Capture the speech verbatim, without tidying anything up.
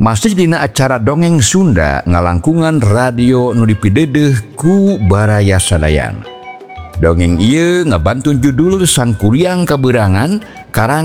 Masih dina acara dongeng Sunda ngalangkungan radio nu dipideudeung ku Baraya Sadayan. Dongeng ieu ngabantun judul Sangkuriang Kaberangan karang